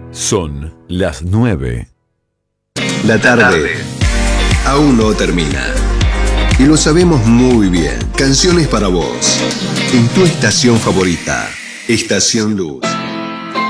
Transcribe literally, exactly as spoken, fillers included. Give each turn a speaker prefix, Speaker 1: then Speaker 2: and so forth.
Speaker 1: Son las nueve.
Speaker 2: La tarde aún no termina. Y lo sabemos muy bien. Canciones para vos. En tu estación favorita, Estación Luz.